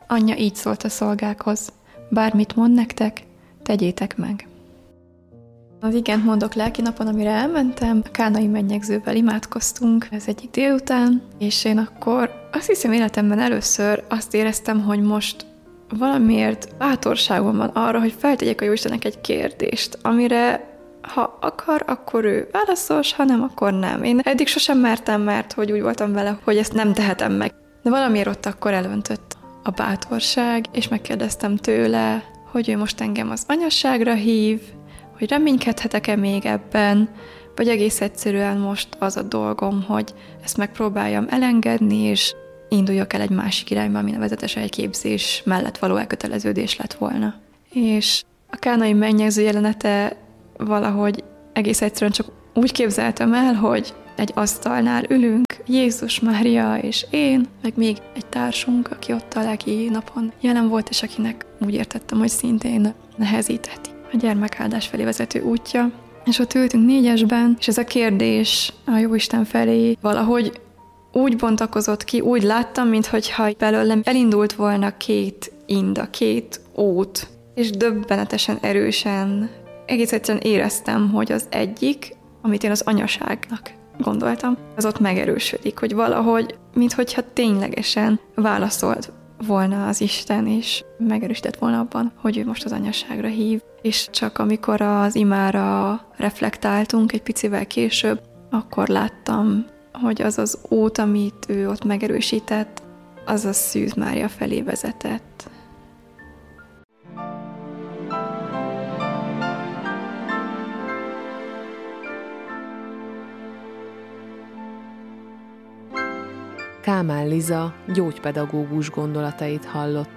Anyja így szólt a szolgákhoz: bármit mond nektek, tegyétek meg. Az igent mondok lelkinapon, amire elmentem, a kánai mennyegzővel imádkoztunk ez egyik délután, és én akkor azt hiszem életemben először azt éreztem, hogy most valamiért bátorságom van arra, hogy feltegyek a Jóistennek egy kérdést, amire ha akar, akkor ő válaszol, ha nem, akkor nem. Én eddig sosem mertem, mert hogy úgy voltam vele, hogy ezt nem tehetem meg. De valamiért ott akkor elöntött a bátorság, és megkérdeztem tőle, hogy ő most engem az anyasságra hív, hogy reménykedhetek-e még ebben, vagy egész egyszerűen most az a dolgom, hogy ezt megpróbáljam elengedni, és induljak el egy másik irányba, ami nevezetes egy képzés mellett való elköteleződés lett volna. És a kánai mennyegző jelenete valahogy egész egyszerűen csak úgy képzeltem el, hogy egy asztalnál ülünk, Jézus, Mária és én, meg még egy társunk, aki ott a lelki napon jelen volt, és akinek úgy értettem, hogy szintén nehezíteti a gyermekáldás felé vezető útja. És ott ültünk négyesben, és ez a kérdés a Jóisten felé valahogy úgy bontakozott ki, úgy láttam, minthogyha belőlem elindult volna két inda, két út, és döbbenetesen erősen, egész egyszerűen éreztem, hogy az egyik, amit én az anyaságnak gondoltam, az ott megerősödik, hogy valahogy, minthogyha ténylegesen válaszolt volna az Isten, és megerősített volna abban, hogy ő most az anyaságra hív. És csak amikor az imára reflektáltunk egy picivel később, akkor láttam, hogy az az út, amit ő ott megerősített, az a Szűz Mária felé vezetett. Kálmán Liza gyógypedagógus gondolatait hallott.